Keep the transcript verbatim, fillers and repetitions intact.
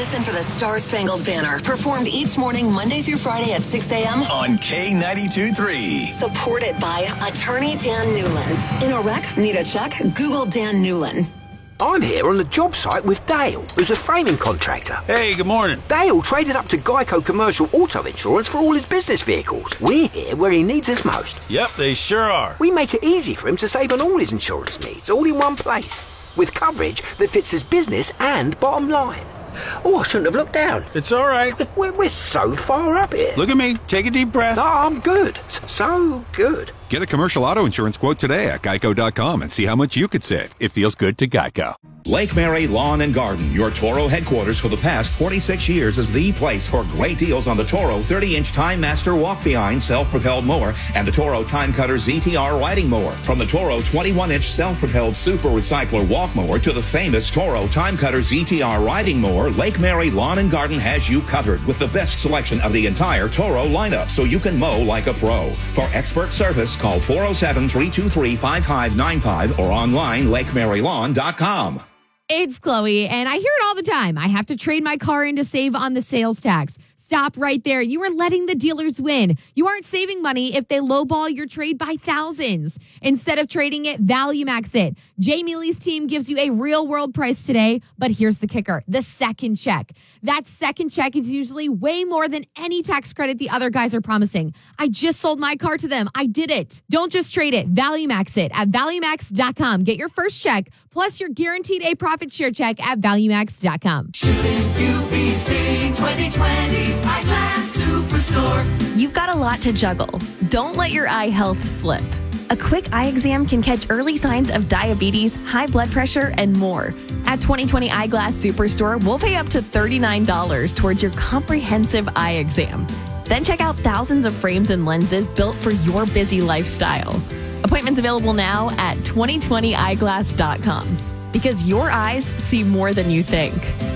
Listen for the Star Spangled Banner, performed each morning, Monday through Friday at six a.m. on K ninety-two point three. Supported by Attorney Dan Newlin. In a wreck, need a check? Google Dan Newlin. I'm here on the job site with Dale, who's a framing contractor. Hey, good morning. Dale traded up to Geico Commercial Auto Insurance for all his business vehicles. We're here where he needs us most. Yep, they sure are. We make it easy for him to save on all his insurance needs, all in one place, with coverage that fits his business and bottom line. Oh, I shouldn't have looked down. It's all right. We're, we're so far up here. Look at me. Take a deep breath. No, I'm good. So good. Get a commercial auto insurance quote today at geico dot com and see how much you could save. It feels good to Geico. Lake Mary Lawn and Garden, your Toro headquarters for the past forty-six years, is the place for great deals on the Toro thirty-inch Time Master walk-behind self-propelled mower and the Toro Time Cutter Z T R riding mower. From the Toro twenty-one-inch self-propelled Super Recycler walk mower to the famous Toro Time Cutter Z T R riding mower, Lake Mary Lawn and Garden has you covered with the best selection of the entire Toro lineup, so you can mow like a pro. For expert service, call four oh seven, three two three, five five nine five or online lake mary lawn dot com. It's Chloe, and I hear it all the time. I have to trade my car in to save on the sales tax. Stop right there. You are letting the dealers win. You aren't saving money if they lowball your trade by thousands. Instead of trading it, value max it. Jamie Lee's team gives you a real world price today, but here's the kicker, the second check. That second check is usually way more than any tax credit the other guys are promising. I just sold my car to them. I did it. Don't just trade it. Value max it at value max dot com. Get your first check, plus you're guaranteed a profit share check at value max dot com. Shouldn't you be seeing twenty twenty Eyeglass Superstore? You've got a lot to juggle. Don't let your eye health slip. A quick eye exam can catch early signs of diabetes, high blood pressure, and more. At twenty twenty Eyeglass Superstore, we'll pay up to thirty-nine dollars towards your comprehensive eye exam. Then check out thousands of frames and lenses built for your busy lifestyle. Appointments available now at twenty twenty eyeglass dot com, because your eyes see more than you think.